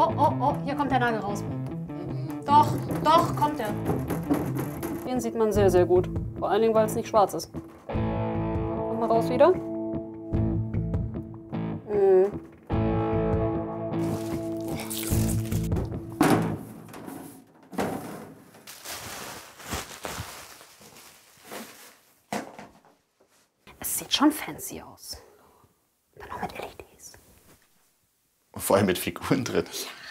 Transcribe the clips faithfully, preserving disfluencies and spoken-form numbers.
oh, oh, oh, hier kommt der Nagel raus. Doch, doch, kommt er. Den sieht man sehr, sehr gut. Vor allen Dingen, weil es nicht schwarz ist. Komm mal raus wieder. Mhm. Es sieht schon fancy aus. Dann noch mit L E Ds. Vor allem mit Figuren drin.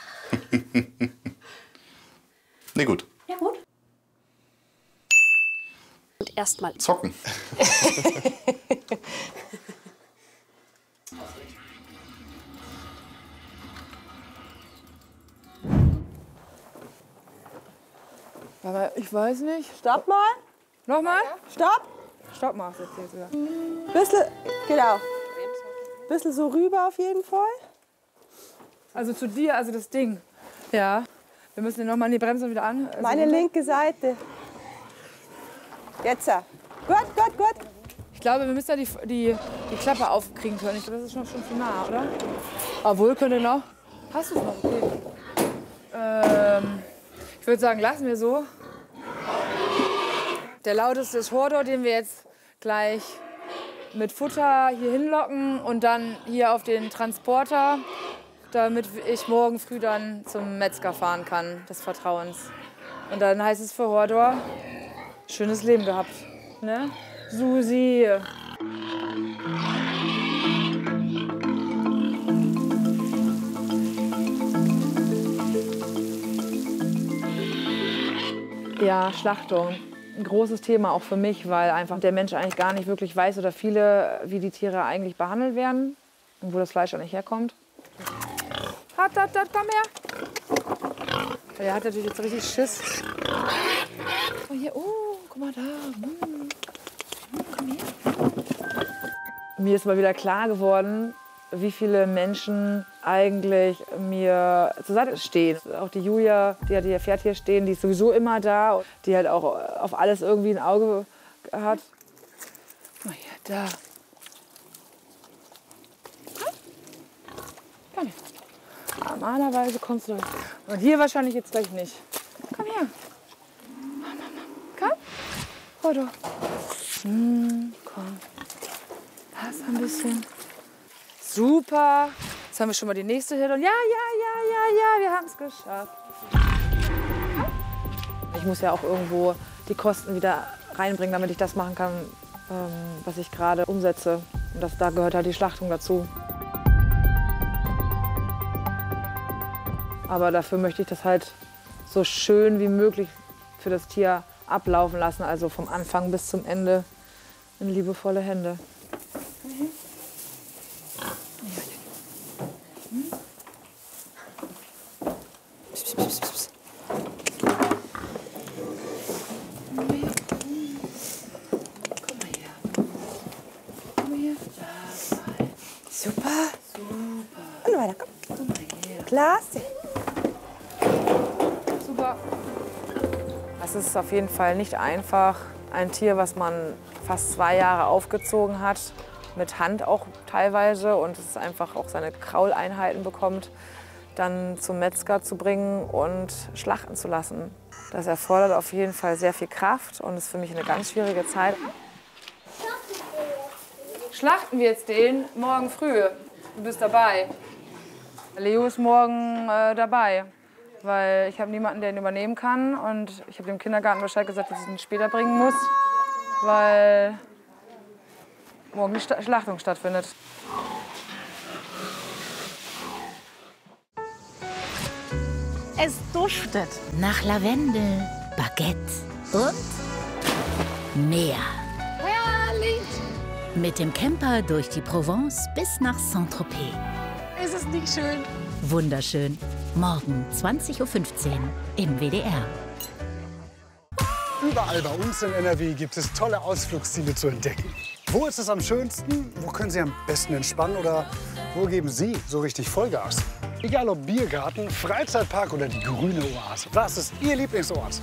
Nee, gut. Ja, gut. Und erstmal zocken. Aber ich weiß nicht. Stopp mal. Nochmal? Stopp. Stopp machst du jetzt hier sogar. Bisschen, genau. Bisschen so rüber auf jeden Fall. Also zu dir, also das Ding. Ja. Wir müssen den nochmal an die Bremse wieder an. Also Meine linke Seite. Jetzt. Gut, gut, gut. Ich glaube, wir müssen da die, die, die Klappe aufkriegen können. Ich glaube, das ist schon, schon zu nah, oder? Obwohl, könnte noch. Hast du es noch? Okay. Ähm, ich würde sagen, lassen wir so. Der lauteste ist Hordor, den wir jetzt gleich mit Futter hier hinlocken und dann hier auf den Transporter, damit ich morgen früh dann zum Metzger fahren kann, des Vertrauens. Und dann heißt es für Hordor, schönes Leben gehabt, ne? Susi. Ja, Schlachtung. Ein großes Thema auch für mich, weil einfach der Mensch eigentlich gar nicht wirklich weiß oder viele, wie die Tiere eigentlich behandelt werden und wo das Fleisch eigentlich herkommt. Hat, hat, hat, komm her! Der hat natürlich jetzt richtig Schiss. Oh, hier, oh, guck mal da. Hm. Komm her. Mir ist mal wieder klar geworden, wie viele Menschen eigentlich mir zur Seite stehen. Auch die Julia, die hat ihr Pferd hier stehen, die ist sowieso immer da. Die halt auch auf alles irgendwie ein Auge hat. Oh ja, da. Komm her. Normalerweise kommst du. Und hier wahrscheinlich jetzt gleich nicht. Komm her. Komm. Hör doch. Hm, komm. Pass ein bisschen. Super. Jetzt haben wir schon mal die nächste Hürde. Und ja, ja, ja, ja, ja, wir haben es geschafft. Ich muss ja auch irgendwo die Kosten wieder reinbringen, damit ich das machen kann, ähm, was ich gerade umsetze. Und das, da gehört halt die Schlachtung dazu. Aber dafür möchte ich das halt so schön wie möglich für das Tier ablaufen lassen. Also vom Anfang bis zum Ende in liebevolle Hände. Mhm. Psst, psst, psst, psst. Komm mal her. Komm mal her. Komm mal her. Ja, super. Super. Und weiter, komm. Komm mal her. Klasse. Super. Es ist auf jeden Fall nicht einfach, ein Tier, was man fast zwei Jahre aufgezogen hat, mit Hand auch teilweise und es einfach auch seine Krauleinheiten bekommt, dann zum Metzger zu bringen und schlachten zu lassen. Das erfordert auf jeden Fall sehr viel Kraft und ist für mich eine ganz schwierige Zeit. Schlachten wir jetzt den morgen früh. Du bist dabei. Leo ist morgen äh, dabei, weil ich habe niemanden, der ihn übernehmen kann und ich habe dem Kindergarten Bescheid gesagt, dass ich ihn später bringen muss, weil morgen die Schlachtung stattfindet. Es duftet nach Lavendel, Baguette und Meer. Herrlich! Mit dem Camper durch die Provence bis nach Saint-Tropez. Ist es nicht schön? Wunderschön. Morgen zwanzig Uhr fünfzehn im W D R. Überall bei uns in N R W gibt es tolle Ausflugsziele zu entdecken. Wo ist es am schönsten? Wo können Sie am besten entspannen? Oder wo geben Sie so richtig Vollgas? Egal ob Biergarten, Freizeitpark oder die grüne Oase. Was ist Ihr Lieblingsort?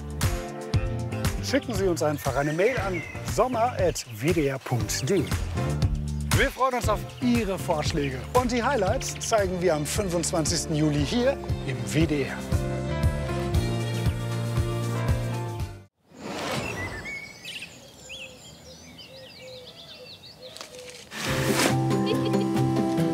Schicken Sie uns einfach eine Mail an sommer at w d r punkt d e. Wir freuen uns auf Ihre Vorschläge. Und die Highlights zeigen wir am fünfundzwanzigsten Juli hier im W D R.